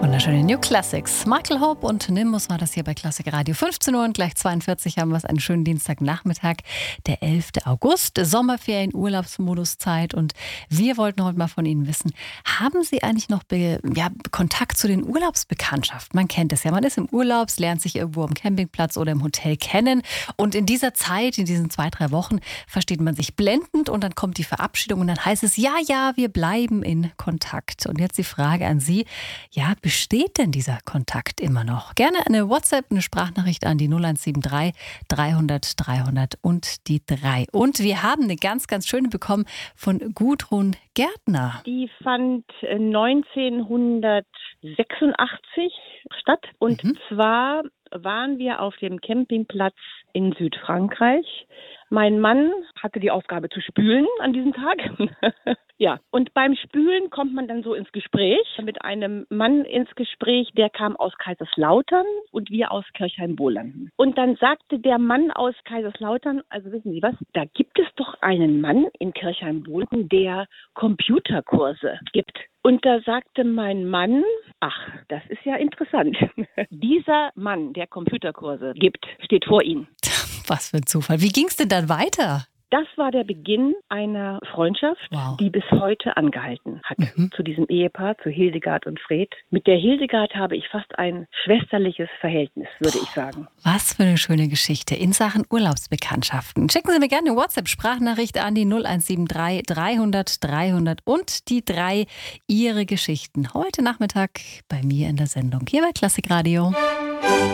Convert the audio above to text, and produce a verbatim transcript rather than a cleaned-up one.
Wunderschöne New Classics. Michael Hope und Nimbus war das hier bei Klassik Radio. fünfzehn Uhr und gleich zweiundvierzig haben wir es, einen schönen Dienstagnachmittag, der elfter August, Sommerferien, Urlaubsmoduszeit. Und wir wollten heute mal von Ihnen wissen, haben Sie eigentlich noch Be- ja, Kontakt zu den Urlaubsbekanntschaften? Man kennt es ja, man ist im Urlaub, lernt sich irgendwo am Campingplatz oder im Hotel kennen. Und in dieser Zeit, in diesen zwei, drei Wochen, versteht man sich blendend und dann kommt die Verabschiedung und dann heißt es, ja, ja, wir bleiben in Kontakt. Und jetzt die Frage an Sie, ja, besteht denn dieser Kontakt immer noch? Gerne eine WhatsApp, eine Sprachnachricht an die null eins sieben drei dreihundert dreihundert und die drei. Und wir haben eine ganz, ganz schöne bekommen von Gudrun Gärtner. Die fand neunzehnhundertsechsundachtzig statt. Und mhm. zwar waren wir auf dem Campingplatz in Südfrankreich. Mein Mann hatte die Aufgabe zu spülen an diesem Tag. Ja, und beim Spülen kommt man dann so ins Gespräch mit einem Mann ins Gespräch, der kam aus Kaiserslautern und wir aus Kirchheim-Bohlanden. Und dann sagte der Mann aus Kaiserslautern, also wissen Sie was, da gibt es doch einen Mann in Kirchheim-Bohlanden, der Computerkurse gibt. Und da sagte mein Mann, ach, das ist ja interessant. Dieser Mann, der Computerkurse gibt, steht vor Ihnen. Was für ein Zufall. Wie ging es denn dann weiter? Das war der Beginn einer Freundschaft, wow. die bis heute angehalten hat. Mhm. Zu diesem Ehepaar, zu Hildegard und Fred. Mit der Hildegard habe ich fast ein schwesterliches Verhältnis, würde ich sagen. Was für eine schöne Geschichte in Sachen Urlaubsbekanntschaften. Schicken Sie mir gerne eine WhatsApp-Sprachnachricht an die null eins sieben drei dreihundert dreihundert und die drei, Ihre Geschichten. Heute Nachmittag bei mir in der Sendung hier bei Klassik Radio.